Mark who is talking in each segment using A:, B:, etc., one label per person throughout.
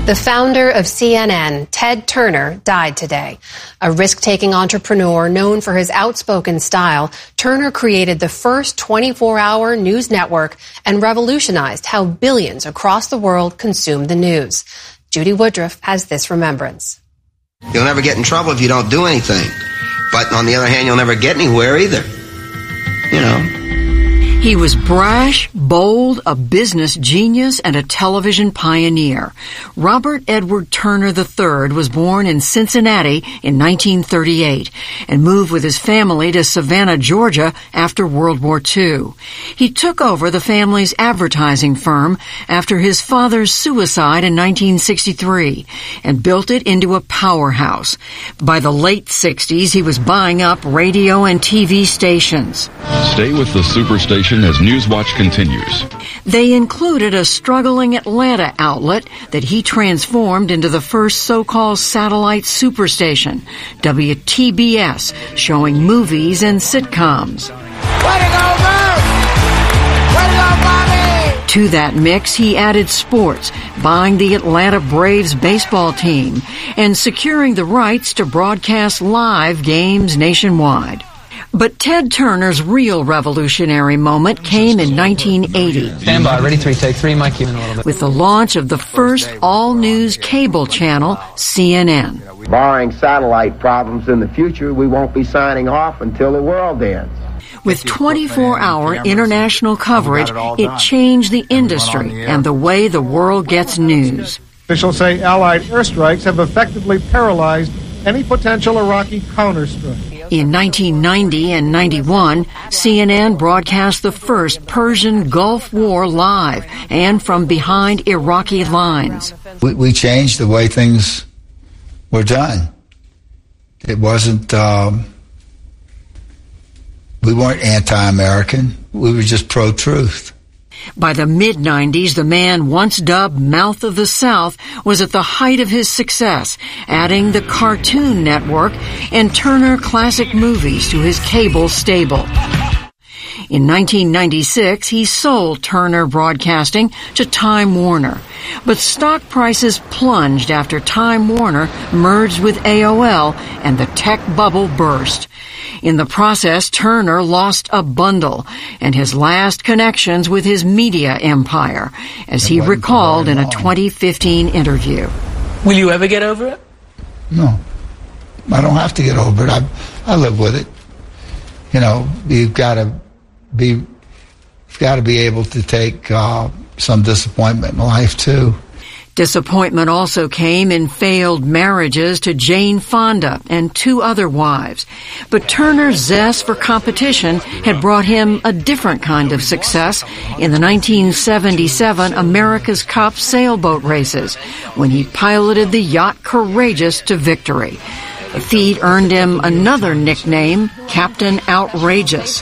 A: The founder of CNN, Ted Turner, died today. A risk-taking entrepreneur known for his outspoken style, Turner created the first 24-hour news network and revolutionized how billions across the world consume the news. Judy Woodruff has this remembrance.
B: You'll never get in trouble if you don't do anything. But on the other hand, you'll never get anywhere either. You know.
C: He was brash, bold, a business genius, and a television pioneer. Robert Edward Turner III was born in Cincinnati in 1938 and moved with his family to Savannah, Georgia after World War II. He took over the family's advertising firm after his father's suicide in 1963 and built it into a powerhouse. By the late 60s, he was buying up radio and TV stations.
D: Stay with the Superstation as Newswatch continues.
C: They included a struggling Atlanta outlet that he transformed into the first so-called satellite superstation, WTBS, showing movies and sitcoms.
E: Way to go, Bird! Way to go, Bobby!
C: To that mix, he added sports, buying the Atlanta Braves baseball team and securing the rights to broadcast live games nationwide. But Ted Turner's real revolutionary moment came in 1980.
F: Stand by, ready, 3, take 3, Mike, even a little bit.
C: With the launch of the first all-news cable channel, CNN.
B: Barring satellite problems in the future, we won't be signing off until the world ends.
C: With 24-hour international coverage, it changed the industry and the way the world gets news.
G: Officials say Allied airstrikes have effectively paralyzed any potential Iraqi counterstrike.
C: In 1990 and 91, CNN broadcast the first Persian Gulf War live and from behind Iraqi lines.
H: We changed the way things were done. It wasn't, we weren't anti-American. We were just pro-truth.
C: By the mid-90s, the man once dubbed Mouth of the South was at the height of his success, adding the Cartoon Network and Turner Classic Movies to his cable stable. In 1996, he sold Turner Broadcasting to Time Warner. But stock prices plunged after Time Warner merged with AOL and the tech bubble burst. In the process, Turner lost a bundle and his last connections with his media empire, as he recalled in a 2015 interview.
F: Will you ever get over it?
H: No. I don't have to get over it. I live with it. You know, you've got to be able to take some disappointment in life, too.
C: Disappointment also came in failed marriages to Jane Fonda and 2 other wives. But Turner's zest for competition had brought him a different kind of success in the 1977 America's Cup sailboat races, when he piloted the yacht Courageous to victory. The feat earned him another nickname, Captain Outrageous.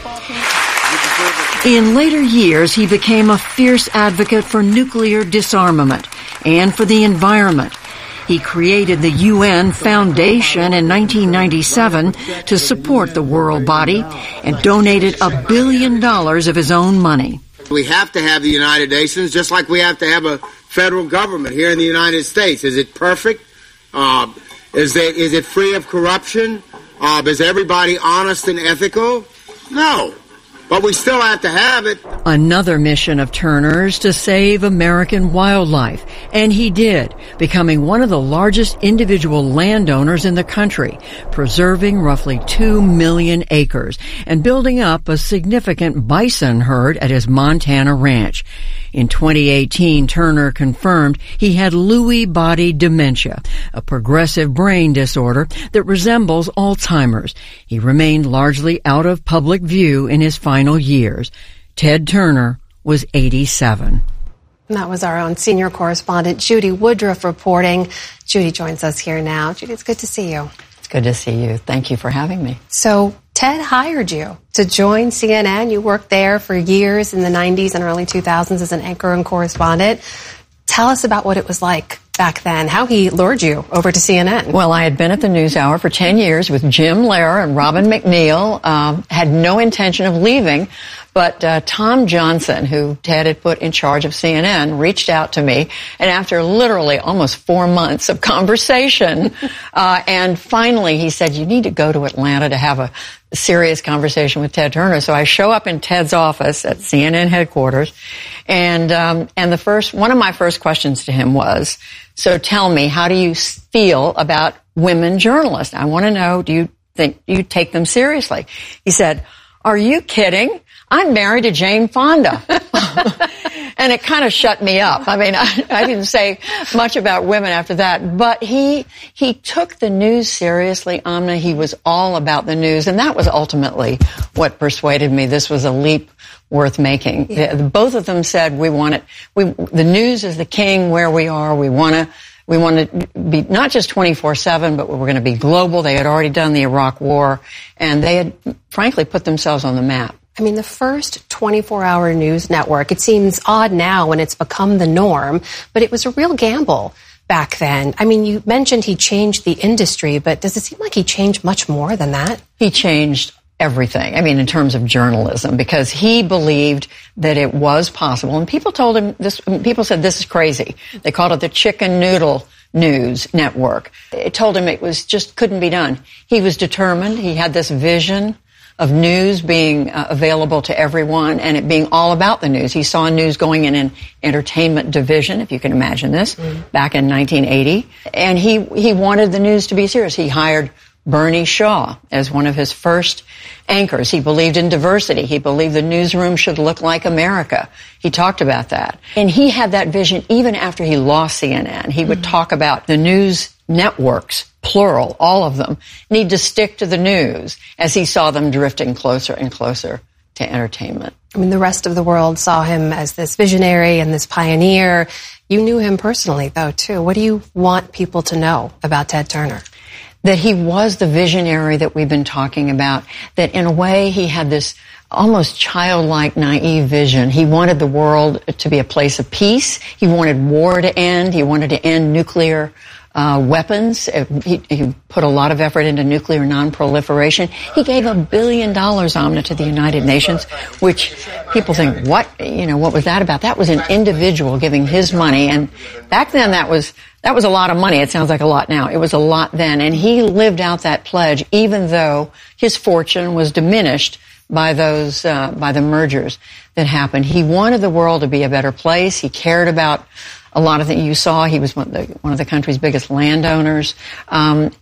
C: In later years, he became a fierce advocate for nuclear disarmament and for the environment. He created the UN Foundation in 1997 to support the world body and donated $1 billion of his own money.
I: We have to have the United Nations, just like we have to have a federal government here in the United States. Is it perfect? Is it free of corruption? Is everybody honest and ethical? No. But we still have to have it.
C: Another mission of Turner's to save American wildlife. And he did, becoming one of the largest individual landowners in the country, preserving roughly 2 million acres and building up a significant bison herd at his Montana ranch. In 2018, Turner confirmed he had Lewy body dementia, a progressive brain disorder that resembles Alzheimer's. He remained largely out of public view in his final years. Ted Turner was 87.
A: And that was our own senior correspondent, Judy Woodruff, reporting. Judy joins us here now. Judy, it's good to see you.
J: It's good to see you. Thank you for having me.
A: So Ted hired you to join CNN. You worked there for years in the 90s and early 2000s as an anchor and correspondent. Tell us about what it was like back then, how he lured you over to CNN.
J: Well, I had been at the NewsHour for 10 years with Jim Lehrer and Robin McNeil, had no intention of leaving, But Tom Johnson, who Ted had put in charge of CNN, reached out to me, and after literally almost 4 months of conversation, and finally he said, you need to go to Atlanta to have a serious conversation with Ted Turner. So I show up in Ted's office at CNN headquarters, and one of my first questions to him was, so tell me, how do you feel about women journalists? I want to know, do you think you take them seriously? He said, are you kidding? I'm married to Jane Fonda. And it kind of shut me up. I mean, I didn't say much about women after that, but he took the news seriously, Amna. He was all about the news, and that was ultimately what persuaded me this was a leap worth making. Yeah. Both of them said, the news is the king where we are. We want to be not just 24/7, but we're going to be global. They had already done the Iraq War, and they had, frankly, put themselves on the map.
A: I mean, the first 24-hour news network, it seems odd now when it's become the norm, but it was a real gamble back then. I mean, you mentioned he changed the industry, but does it seem like he changed much more than that?
J: He changed everything. I mean, in terms of journalism, because he believed that it was possible. And people told him this, people said this is crazy. They called it the chicken noodle news network. It told him it was just couldn't be done. He was determined. He had this vision of news being available to everyone and it being all about the news. He saw news going in an entertainment division, if you can imagine this, back in 1980. And he wanted the news to be serious. He hired Bernie Shaw as one of his first anchors. He believed in diversity. He believed the newsroom should look like America. He talked about that. And he had that vision even after he lost CNN. He would talk about the news networks, plural, all of them, need to stick to the news as he saw them drifting closer and closer to entertainment.
A: I mean, the rest of the world saw him as this visionary and this pioneer. You knew him personally, though, too. What do you want people to know about Ted Turner?
J: That he was the visionary that we've been talking about, that in a way he had this almost childlike, naive vision. He wanted the world to be a place of peace. He wanted war to end. He wanted to end nuclear weapons. He put a lot of effort into nuclear non-proliferation. He gave $1 billion, Amna, to the United Nations, which people think, what was that about? That was an individual giving his money. And back then that was a lot of money. It sounds like a lot now. It was a lot then. And he lived out that pledge, even though his fortune was diminished by by the mergers that happened. He wanted the world to be a better place. He cared about a lot of things. You saw he was one of the country's biggest landowners. And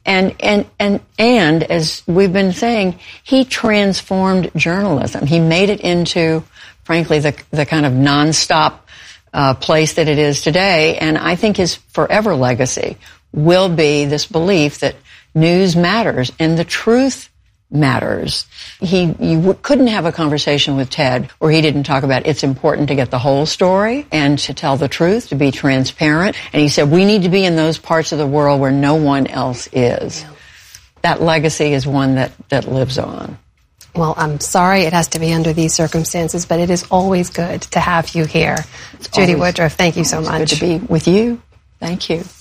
J: as we've been saying, he transformed journalism. He made it into, frankly, the kind of nonstop place that it is today. And I think his forever legacy will be this belief that news matters and the truth matters. You couldn't have a conversation with Ted where he didn't talk about it's important to get the whole story and to tell the truth, to be transparent. And he said we need to be in those parts of the world where no one else is. That legacy is one that lives on.
A: Well, I'm sorry it has to be under these circumstances, but it is always good to have you here. Judy Woodruff, thank you so much.
J: It's good to be with you. Thank you.